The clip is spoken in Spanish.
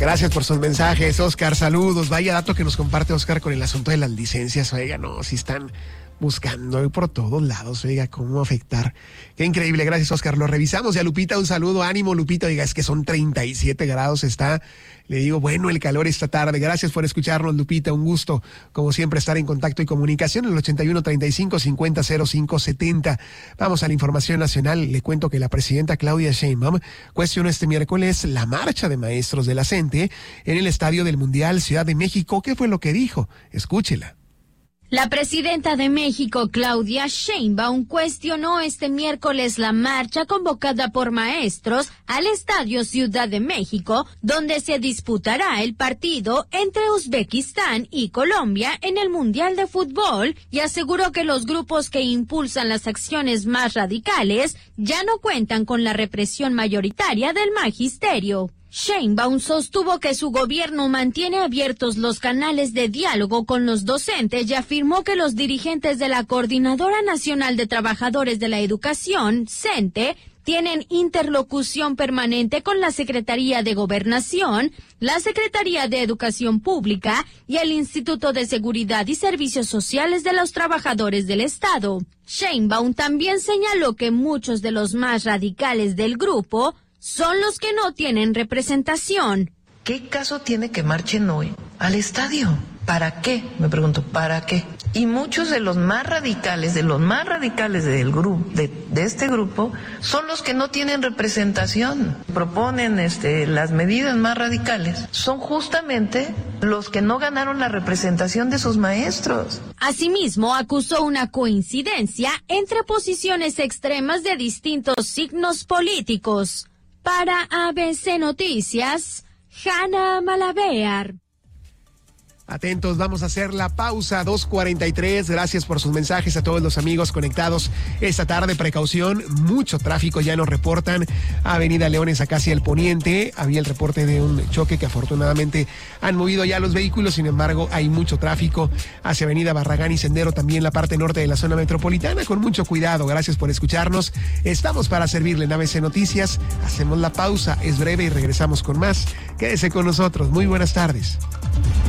Gracias por sus mensajes, Oscar. Saludos. Vaya dato que nos comparte Oscar con el asunto de las licencias. Oiga, no, si están buscando por todos lados, oiga, cómo afectar. Qué increíble, gracias, Oscar. Lo revisamos. Y a Lupita, un saludo. Ánimo, Lupita. Oiga, es que son 37 grados, está, le digo, bueno, el calor esta tarde. Gracias por escucharnos, Lupita. Un gusto, como siempre, estar en contacto y comunicación en el 8135-500570. Vamos a la información nacional. Le cuento que la presidenta Claudia Sheinbaum cuestionó este miércoles la marcha de maestros de la CENTE en el Estadio del Mundial Ciudad de México. ¿Qué fue lo que dijo? Escúchela. La presidenta de México, Claudia Sheinbaum, cuestionó este miércoles la marcha convocada por maestros al Estadio Ciudad de México, donde se disputará el partido entre Uzbekistán y Colombia en el Mundial de Fútbol, y aseguró que los grupos que impulsan las acciones más radicales ya no cuentan con la represión mayoritaria del magisterio. Sheinbaum sostuvo que su gobierno mantiene abiertos los canales de diálogo con los docentes y afirmó que los dirigentes de la Coordinadora Nacional de Trabajadores de la Educación, CENTE, tienen interlocución permanente con la Secretaría de Gobernación, la Secretaría de Educación Pública y el Instituto de Seguridad y Servicios Sociales de los Trabajadores del Estado. Sheinbaum también señaló que muchos de los más radicales del grupo son los que no tienen representación. ¿Qué caso tiene que marchen hoy al estadio? ¿Para qué? Me pregunto, ¿para qué? Y muchos de los más radicales, del grupo, de este grupo, son los que no tienen representación. Proponen las medidas más radicales. Son justamente los que no ganaron la representación de sus maestros. Asimismo, acusó una coincidencia entre posiciones extremas de distintos signos políticos. Para ABC Noticias, Hanna Malavear. Atentos, vamos a hacer la pausa, 2:43. Gracias por sus mensajes a todos los amigos conectados esta tarde. Precaución, mucho tráfico, ya nos reportan. Avenida Leones, acá hacia el poniente. Había el reporte de un choque que afortunadamente han movido ya los vehículos. Sin embargo, hay mucho tráfico hacia Avenida Barragán y Sendero, también la parte norte de la zona metropolitana. Con mucho cuidado, gracias por escucharnos. Estamos para servirle en ABC Noticias. Hacemos la pausa, es breve y regresamos con más. Quédese con nosotros. Muy buenas tardes.